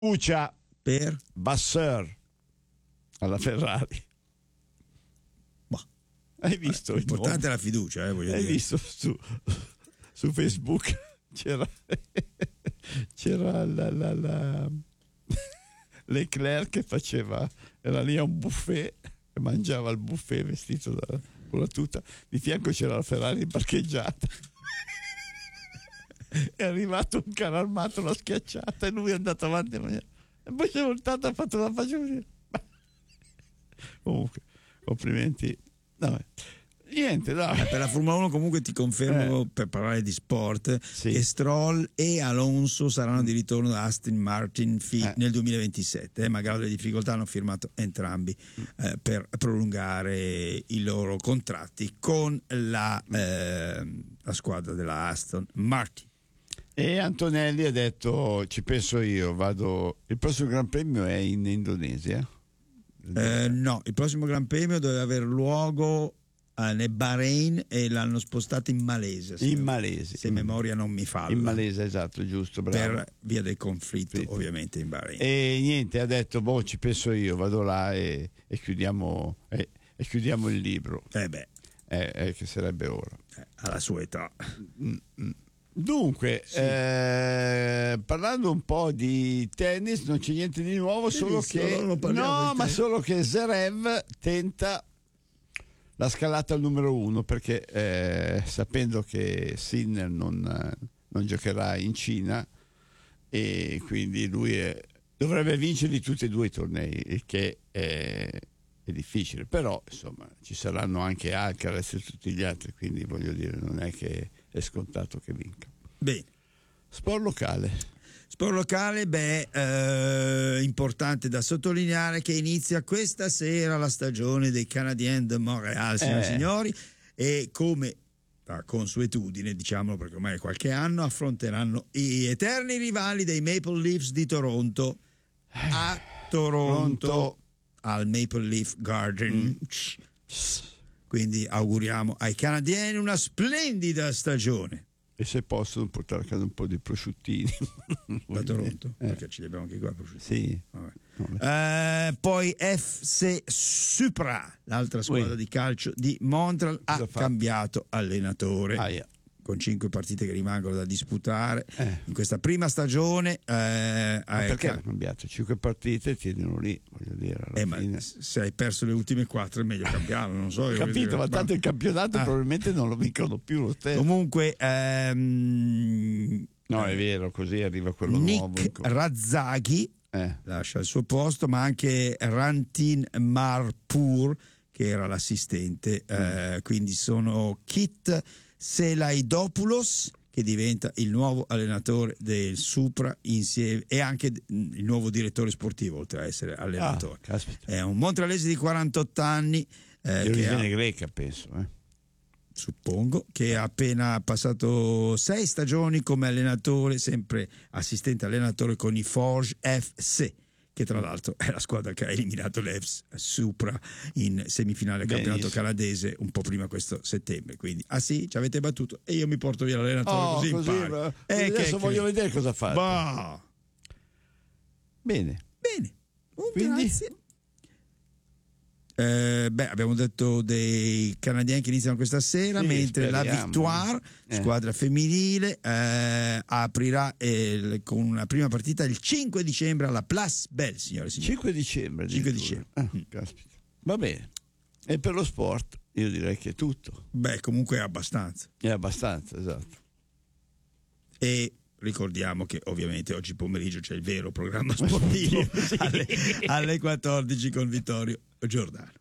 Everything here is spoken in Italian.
fiducia per Vasseur alla Ferrari. Hai visto? L'importante è la fiducia, voglio Hai dire. visto su Facebook c'era la Leclerc che era lì a un buffet e mangiava il buffet vestito con la tuta, di fianco c'era la Ferrari parcheggiata. È arrivato un carro armato, l'ha schiacciata e lui è andato avanti e poi si è voltato e ha fatto la faccia così. Comunque complimenti. No, niente, dai. Per la Formula 1 comunque ti confermo, per parlare di sport, sì, che Stroll e Alonso saranno di ritorno da Aston Martin nel 2027, malgrado le difficoltà hanno firmato entrambi per prolungare i loro contratti con la squadra della Aston Martin. E Antonelli ha detto: ci penso io, il prossimo Gran Premio è in Indonesia? No, il prossimo Gran Premio doveva aver luogo nel Bahrain e l'hanno spostato in Malesia. In Malesia, se memoria non mi falla. In Malesia, esatto, giusto, bravo. Per via del conflitto, ovviamente, in Bahrain. E niente, ha detto: ci penso io, vado là e chiudiamo il libro. Che sarebbe ora. Alla sua età. Dunque, sì, parlando un po' di tennis, non c'è niente di nuovo, solo che Zverev tenta la scalata al numero 1 perché sapendo che Sinner non giocherà in Cina e quindi lui dovrebbe vincerli tutti e due i tornei, il che è difficile, però insomma ci saranno anche Alcaraz e tutti gli altri, quindi voglio dire, non è che è scontato che vinca. Bene. Sport locale, importante da sottolineare che inizia questa sera la stagione dei Canadiens de Montréal, signore e signori, e come da consuetudine, diciamolo perché ormai è qualche anno, affronteranno gli eterni rivali dei Maple Leafs di Toronto a Toronto. Al Maple Leaf Garden. Quindi auguriamo ai canadieni una splendida stagione. E se possono portare a casa un po' di prosciuttini da Toronto, perché ci li abbiamo anche qua prosciuttini. Sì. Poi FC Supra, l'altra squadra di calcio di Montreal, ha cambiato allenatore. Con 5 partite che rimangono da disputare in questa prima stagione. Perché ha cambiato? 5 partite tienilo lì, voglio dire. Ma se hai perso le ultime 4 è meglio cambiarlo, non so. Ho capito, ma tanto il campionato probabilmente non lo vincono più lo stesso. Comunque, no, è vero, così arriva quello nuovo. Nick Razzaghi lascia il suo posto, ma anche Rantin Marpur, che era l'assistente, quindi sono Kit Selaidopoulos, che diventa il nuovo allenatore del Supra insieme, e anche il nuovo direttore sportivo, oltre a essere allenatore. È un montrealese di 48 anni, di origine greca, penso. Suppongo, che ha appena passato 6 stagioni come allenatore, sempre assistente allenatore con i Forge FC, che tra l'altro è la squadra che ha eliminato l'EFS Supra in semifinale del campionato canadese un po' prima questo settembre. Quindi sì, ci avete battuto e io mi porto via l'allenatore, così impari. Adesso voglio vedere cosa fate. Bene. Quindi grazie. Abbiamo detto dei canadieni che iniziano questa sera, mentre la Victoire, squadra femminile, aprirà con una prima partita il 5 dicembre alla Place Belle, signore e signori. 5 dicembre. Caspita. Va bene. E per lo sport io direi che è tutto. Comunque è abbastanza. È abbastanza, esatto. E ricordiamo che ovviamente oggi pomeriggio c'è il vero programma sportivo alle 14 con Vittorio Giordano.